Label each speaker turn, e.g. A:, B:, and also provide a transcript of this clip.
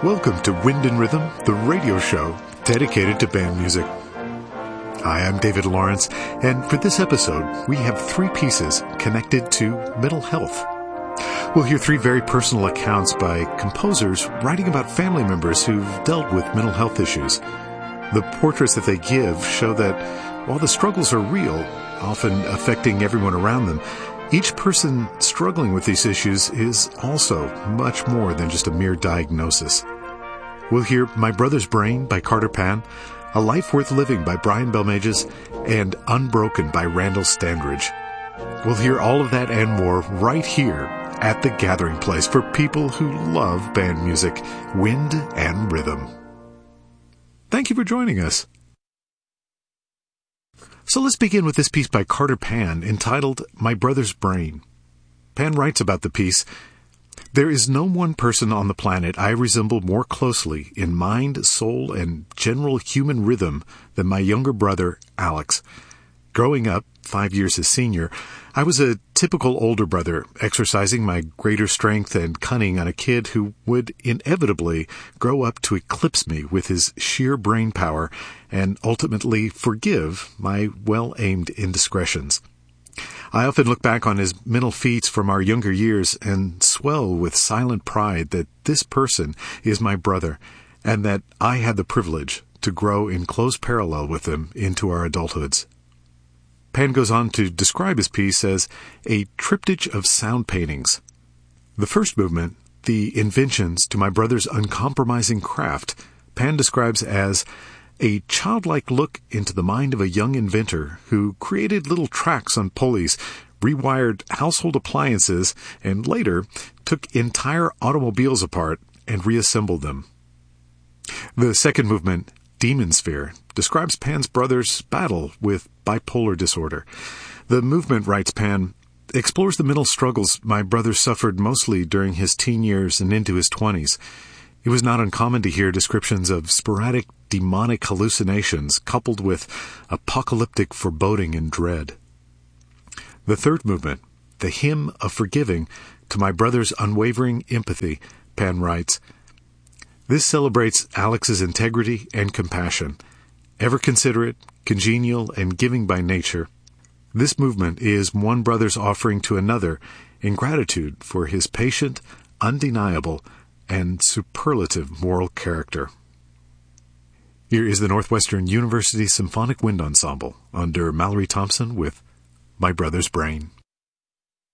A: Welcome to Wind and Rhythm, the radio show dedicated to band music. Hi, I'm David Lawrence, and for this episode, we have three pieces connected to mental health. We'll hear three very personal accounts by composers writing about family members who've dealt with mental health issues. The portraits that they give show that while the struggles are real, often affecting everyone around them, each person struggling with these issues is also much more than just a mere diagnosis. We'll hear My Brother's Brain by Carter Pan, A Life Worth Living by Brian Belmages, and Unbroken by Randall Standridge. We'll hear all of that and more right here at the gathering place for people who love band music, wind and rhythm. Thank you for joining us. So let's begin with this piece by Carter Pan entitled My Brother's Brain. Pan writes about the piece, "There is no one person on the planet I resemble more closely in mind, soul, and general human rhythm than my younger brother, Alex. Growing up, 5 years his senior, I was a typical older brother, exercising my greater strength and cunning on a kid who would inevitably grow up to eclipse me with his sheer brain power and ultimately forgive my well-aimed indiscretions. I often look back on his mental feats from our younger years and swell with silent pride that this person is my brother and that I had the privilege to grow in close parallel with him into our adulthoods." Pan goes on to describe his piece as a triptych of sound paintings. The first movement, the inventions to my brother's uncompromising craft, Pan describes as a childlike look into the mind of a young inventor who created little tracks on pulleys, rewired household appliances, and later took entire automobiles apart and reassembled them. The second movement, Demon Sphere, describes Pan's brother's battle with bipolar disorder. The movement, writes Pan, explores the mental struggles my brother suffered mostly during his teen years and into his 20s. It was not uncommon to hear descriptions of sporadic demonic hallucinations coupled with apocalyptic foreboding and dread. The third movement, the Hymn of Forgiving to my brother's unwavering empathy, Pan writes, "This celebrates Alex's integrity and compassion. Ever considerate, congenial, and giving by nature, this movement is one brother's offering to another in gratitude for his patient, undeniable, and superlative moral character." Here is the Northwestern University Symphonic Wind Ensemble under Mallory Thompson with My Brother's Brain.